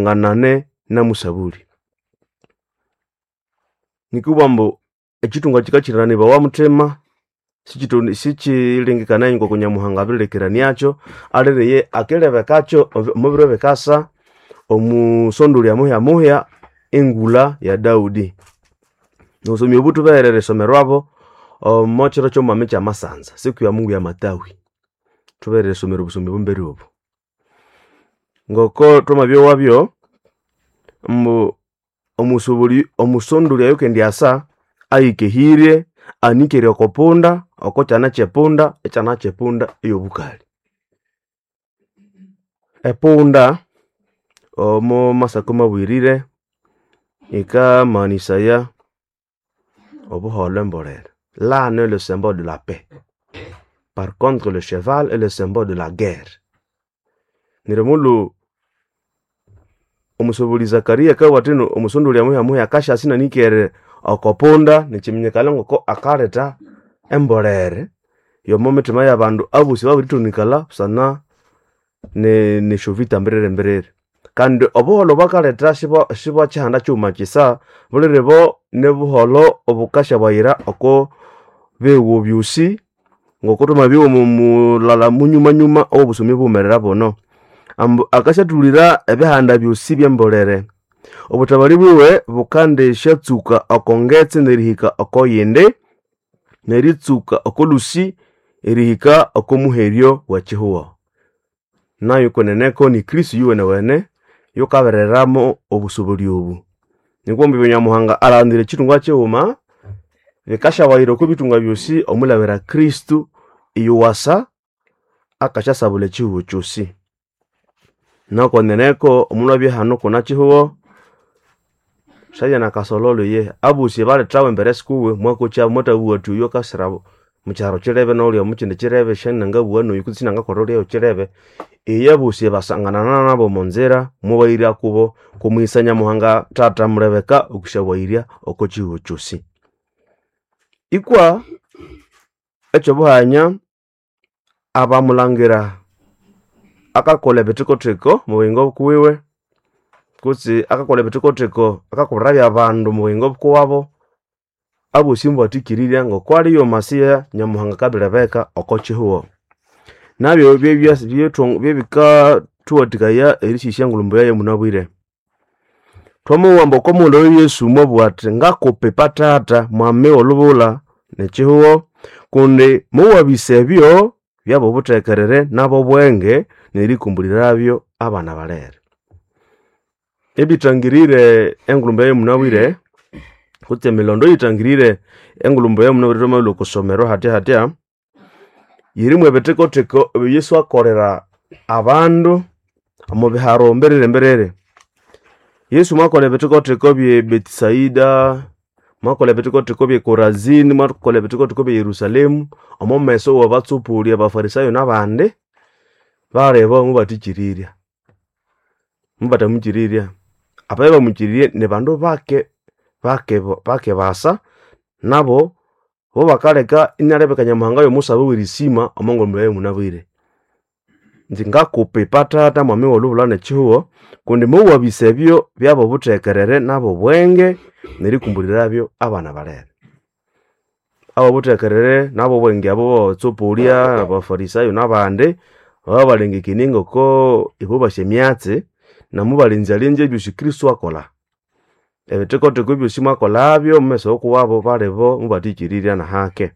musanganane na musabuli. Nikubambo echitunga chikachirana bawa mutima sichilengekana ingo kunyamuhanga bilekeraniacho alireye akelebekacho mubiro bekasa omusonduli amuhya engula ya Daudi. Nosomi obutu berere somerwabo mochero choma mecha masanza siku ya Mungu ya matawi. Tuberere somero busombe bumberi obu. Ngoko twamabyo wabyo omusonduli ayoke ndiasa ayikehire anikere okopunda okochana chepunda echana chepunda iyo bukali. Epunda omo masakoma bwirire ika manisaya obuhole mbolere. L'âne est le symbole de la paix. Par contre, le cheval est le symbole de la guerre. Niremulu omusobuli Zakaria kawatino omusonduli amuhya akasha asina nikere okoponda nichiminyekala ngoko akareta embolere yomo mitima y'abandu abusi babiritunikala sana ne shovita mberere kandi obuholo bakaleta shiba chihanda cyuma kisa bulirebo ne buholo obukasha bayira oko bewo byusi ngoko tumabyo mulala munyuma obusumi bumerera bono akasha tulira ebihanda byusi byembolere obutabali bwiwe bukande shatsuka akongetse nerihika akoyende neritsuka akolusi erihika akomuheryo wa Chihuwa nayo koneneko ni Kristo yuwe wene yokabereramo obusubuli obu nikwombe byanyamuhanga alandire chitungwa chehuma vikasha bayiro kubitunga byosi omulabera Kristo iyuwasa akasha sabule chihuwo chosi nako neneko omulabye hano kona Chihuwa shaya na kasololo ye abusi bale trawe mbereskuwe mwako cha mota uwatu yo kasirabo mucharo chirebe nolyo muchinde chirebe shenanga buwano yukutsina ngakorole chirebe eyabusi basangana nabo monzera mubayira kubo kumwisanya muhanga tata murebeka okushawayiria okochiwo chusi ikwa echo buhanya abamulangira akakole betikotiko muwingo kuwiwe kutsi akakole betikotiko akakurabya abandu muwingo kuwabo abusimbo atikiriria ngo kwali yo masiya nyamuhanga kabirebeka okochihuo nabyo byebika tuwatikaya erishisha ngulumbu yaye munabwire twamuwamba komundo Yesu mobwate ngakope patata mwame olubula nechihuo kundi muwabisebyo byabo butekerere nabo bwenge nerikumbulirabyo abana balere ebitangirire engulumbu yaye munabwire kutse milondo itangirire engulumbu yaye munabwire tomalo kusomero hatya yirimwe betekoteko Yesu akorera abandu mu biharo mberere Yesu makole betekoteko bye Betisaida makole betekoteko bye Korazini makole betekoteko bye Yerusalemu omomeso wabatsupuli abafarisayo nabande bareba mubatikiriria mubatamukiriria ababa mukiririe ne bandu bake basa nabo bo bakaleka inarebeka nyamuhanga yo musabe wirisima omongombe yaye munabwire ndingakupe patata mwame wolubula nechihuo kundi muwabisebyo byabo butekerere nabo bwenge nerikumbulirabyo abana balere abo butekerere nabo bwenge abo tsopolia abafarisayo nabande babalengekini ko ibo bashemyatse namubalinzalenje byushi Kristo akola ebetekoteko byushi akolabyo mmeso okuwabo balebo mubatikiriria na hake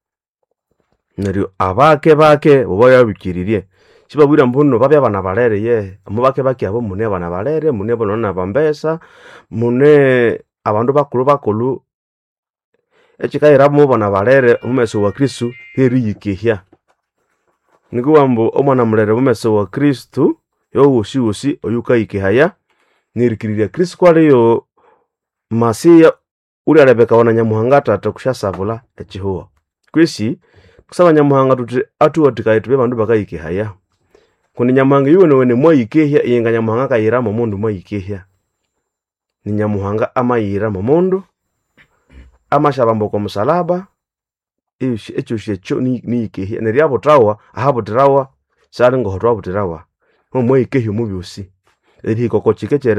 neryo abake boba yabikiririe sibabwira mbuno babya bana balere ye amubake abo mune bana balere mune bonona bambesa mune abandu bakulu echikaira mu bana balere mumeso wa Kristo heriyikehya nikuwambo omwana mulere mumeso wa Kristo yo wosi oyukayikehaya nirikiriria Kristo kwaliyo masiya uri alebeka wana nyamuhanga tata kushasabula echihuwa kwisi kusaba nyamuhanga tuti atuwatikaye tube bandu bakayikehaya kundi nyamuhanga yuwe wene mwayikehya yenga nyamuhanga kayira mu mundu mwayikehya ni nyamuhanga amayira mu mundu amashabambo ko musalaba echo shecho ni ikehya neriabo trawa ahabo trawa sali ngo hotwa butirawa mwayikehya mu byusi eri kokokike